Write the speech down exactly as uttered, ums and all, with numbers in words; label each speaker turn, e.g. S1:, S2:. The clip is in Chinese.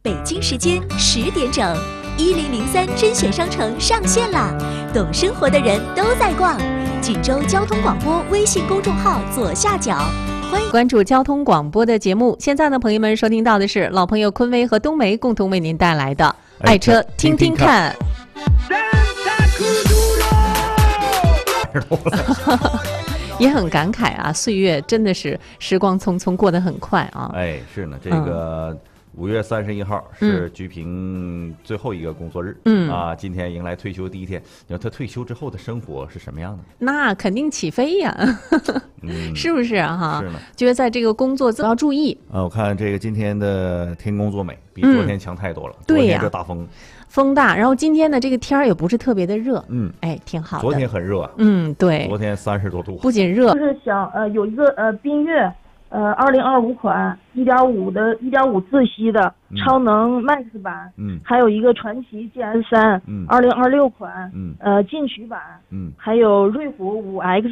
S1: 北京时间十点整，一零零三甄选商城上线啦！懂生活的人都在逛。锦州交通广播微信公众号左下角，欢迎
S2: 关注交通广播的节目。现在呢，朋友们收听到的是老朋友昆威和冬梅共同为您带来的《爱车听听看》。也很感慨啊，岁月真的是时光匆匆，过得很快啊。
S3: 哎，是呢，这个五月三十一号是菊萍最后一个工作日，嗯啊，今天迎来退休第一天。你说他退休之后的生活是什么样的？
S2: 那肯定起飞呀，嗯、是不是啊？哈，
S3: 是呢，
S2: 觉得在这个工作要注意
S3: 啊。我看这个今天的天公作美，比昨天强太多了。嗯、
S2: 对呀，
S3: 这大风。
S2: 风大，然后今天呢，这个天儿也不是特别的热，嗯，哎，挺好的。
S3: 昨天很热，
S2: 嗯，对，
S3: 昨天三十多度，
S2: 不仅热，
S4: 就是想呃有一个呃缤越，呃二零二五款一点五的一点五自吸的、嗯、超能 Max 版，嗯，还有一个传祺 G S 三，嗯，二零二六款，嗯，呃进取版，嗯，还有瑞虎五 X。